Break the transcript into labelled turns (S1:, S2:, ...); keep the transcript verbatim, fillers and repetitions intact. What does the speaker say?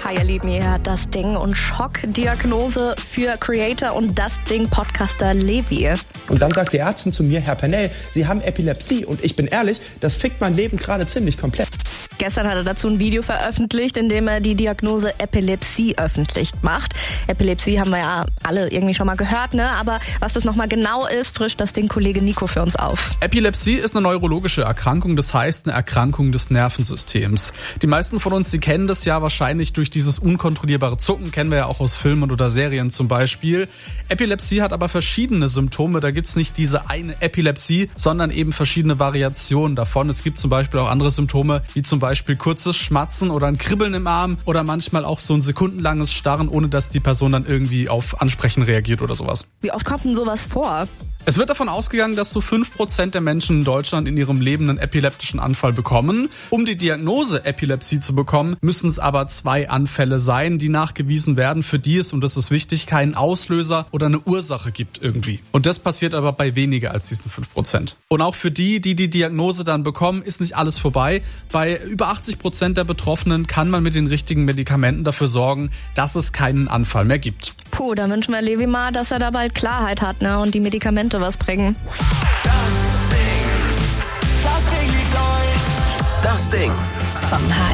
S1: Hi ihr Lieben, ihr hört das Ding und Schockdiagnose für Creator und das Ding Podcaster Levi.
S2: Und dann sagt die Ärztin zu mir, Herr Pernell, Sie haben Epilepsie. Und ich bin ehrlich, das fickt mein Leben gerade ziemlich komplett.
S1: Gestern hat er dazu ein Video veröffentlicht, in dem er die Diagnose Epilepsie öffentlich macht. Epilepsie haben wir ja alle irgendwie schon mal gehört, ne? Aber was das nochmal genau ist, frischt das Ding Kollege Nico für uns auf.
S3: Epilepsie ist eine neurologische Erkrankung, das heißt eine Erkrankung des Nervensystems. Die meisten von uns, die kennen das ja wahrscheinlich durch dieses unkontrollierbare Zucken, kennen wir ja auch aus Filmen oder Serien zum Beispiel. Epilepsie hat aber verschiedene Symptome, da gibt's nicht diese eine Epilepsie, sondern eben verschiedene Variationen davon. Es gibt zum Beispiel auch andere Symptome, wie zum Beispiel kurzes Schmatzen oder ein Kribbeln im Arm oder manchmal auch so ein sekundenlanges Starren, ohne dass die Person dann irgendwie auf Ansprechen reagiert oder sowas.
S1: Wie oft kommt denn sowas vor?
S3: Es wird davon ausgegangen, dass so fünf Prozent der Menschen in Deutschland in ihrem Leben einen epileptischen Anfall bekommen. Um die Diagnose Epilepsie zu bekommen, müssen es aber zwei Anfälle sein, die nachgewiesen werden, für die es, und das ist wichtig, keinen Auslöser oder eine Ursache gibt irgendwie. Und das passiert aber bei weniger als diesen fünf Prozent. Und auch für die, die die Diagnose dann bekommen, ist nicht alles vorbei. Bei über achtzig Prozent der Betroffenen kann man mit den richtigen Medikamenten dafür sorgen, dass es keinen Anfall mehr gibt.
S1: Puh, da wünschen wir Levi mal, dass er da bald Klarheit hat, ne, und die Medikamente was bringen.
S4: Das Ding, das Ding liegt euch. Das Ding.
S1: Vom H